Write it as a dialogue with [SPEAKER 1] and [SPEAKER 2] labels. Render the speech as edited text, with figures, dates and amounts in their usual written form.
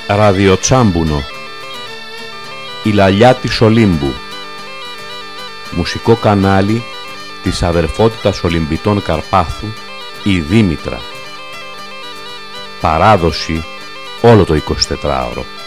[SPEAKER 1] Ραδιοτσάμπουνο. Η Λαλιά της Ολύμπου. Μουσικό κανάλι της Αδερφότητας Ολυμπητών Καρπάθου, η Δήμητρα. Παράδοση όλο το 24ωρο.